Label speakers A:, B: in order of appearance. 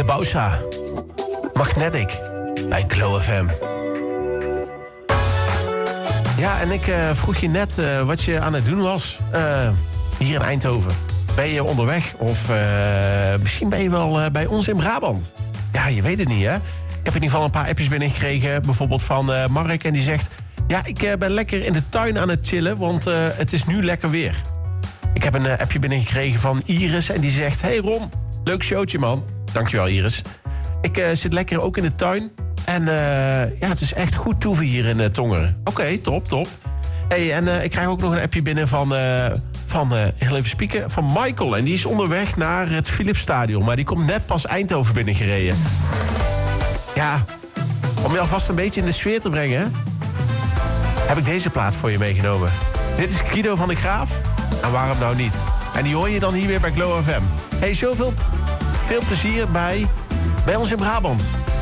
A: De Bouwsa. Magnetic. Bij Glow FM. Ja, en ik vroeg je net wat je aan het doen was. Hier in Eindhoven. Ben je onderweg? Of misschien ben je wel bij ons in Brabant. Ja, je weet het niet, hè? Ik heb in ieder geval een paar appjes binnengekregen. Bijvoorbeeld van Mark. En die zegt... Ja, ik ben lekker in de tuin aan het chillen. Want het is nu lekker weer. Ik heb een appje binnengekregen van Iris. En die zegt... Hey Ron, leuk showtje, man. Dankjewel, Iris. Ik zit lekker ook in de tuin. En ja, het is echt goed toeven hier in Tongeren. Oké, top. Hey, en ik krijg ook nog een appje binnen van heel even spieken, van Michael. En die is onderweg naar het Philipsstadion. Maar die komt net pas Eindhoven binnengereden. Ja, om je alvast een beetje in de sfeer te brengen... heb ik deze plaat voor je meegenomen. Dit is Guido van de Graaf. En waarom nou niet? En die hoor je dan hier weer bij Glow FM. Hey, zoveel veel plezier bij ons in Brabant.